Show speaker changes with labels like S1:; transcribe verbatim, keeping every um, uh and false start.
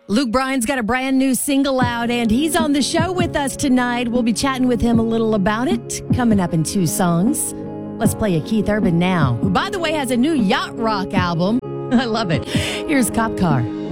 S1: Luke Bryan's got a brand new single out, and he's on the show with us tonight. We'll be chatting with him a little about it, coming up in two songs. Let's play a Keith Urban now, who, by the way, has a new yacht rock album. I love it. Here's Cop Car.